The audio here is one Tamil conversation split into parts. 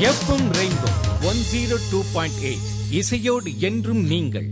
எஃப்எம் ரெயின்போ 102.8 இசையோடு என்றும் நீங்கள்.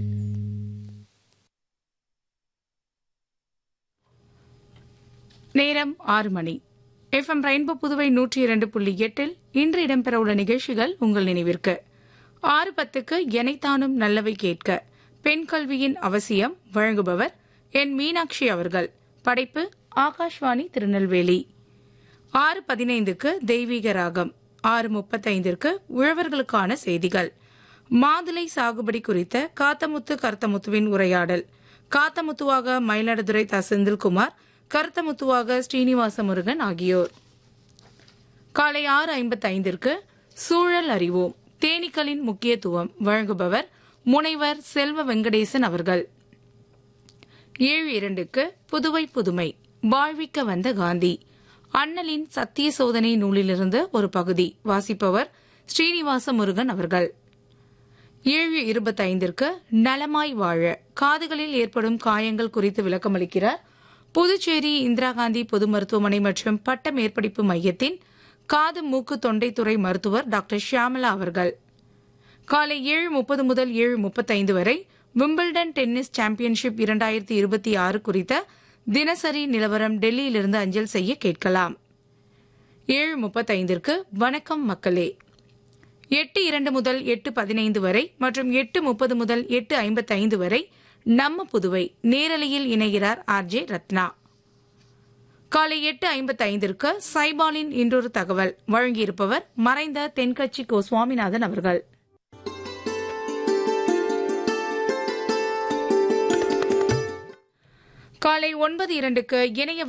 நேரம் 6 மணி. எஃப்எம் ரெயின்போ புதுவை 102.8 இன்று இடம்பெறவுள்ள நிகழ்ச்சிகள் உங்கள் நினைவிற்கு. 6:10க்கு எனைத்தானும் நல்லவை கேட்க பெண் கல்வியின் அவசியம் வழங்குபவர் என் மீனாட்சி அவர்கள். படைப்பு ஆகாஷ்வாணி திருநெல்வேலி. 6:15க்கு தெய்வீக ராகம். 6:35க்கு உழவர்களுக்கான செய்திகள். மாதுளை சாகுபடி குறித்த காத்தமுத்து கருத்தமுத்துவின் உரையாடல். காத்தமுத்துவாக மயிலாடுதுறை த. செந்தில்குமார், கருத்தமுத்துவாக ஸ்ரீனிவாச முருகன் ஆகியோர். காலை 6:55ற்கு சூழல் அறிவோம், தேனீக்களின் முக்கியத்துவம் வழங்குபவர் முனைவர் செல்வ வெங்கடேசன் அவர்கள். 7:02க்கு புதுவை புதுமை, வாழ்விக்க வந்த காந்தி, அண்ணலின் சத்திய சோதனை நூலிலிருந்து ஒரு பகுதி, வாசிப்பவர் ஸ்ரீனிவாச முருகன் அவர்கள். 7:25ற்கு நலமாய் வாழ, காதுகளில் ஏற்படும் காயங்கள் குறித்து விளக்கமளிக்கிறார் புதுச்சேரி இந்திரா காந்தி பொது மருத்துவமனை மற்றும் பட்ட மேற்படிப்பு மையத்தின் காது மூக்கு தொண்டைத்துறை மருத்துவர் டாக்டர் ஷியாமலா அவர்கள். காலை 7:30 முதல் 7:35 வரை விம்பிள்டன் டென்னிஸ் சாம்பியன்ஷிப் 2026 குறித்த தினசரி நிலவரம் டெல்லியிலிருந்து அஞ்சல் செய்ய கேட்கலாம். 7:35ற்கு வணக்கம் மக்களே. 8:02 முதல் 8:15 வரை மற்றும் 8:30 முதல் 8:55 வரை நம்ம புதுவை நேரலையில் இணைகிறார் ஆர்ஜே ரத்னா. காலை 8:55ற்கு சைபாலின் இன்றொரு தகவல் வழங்கியிருப்பவர் மறைந்த தென்கட்சி கோ. சுவாமிநாதன் அவர்கள். காலை 9:02க்கு இணைய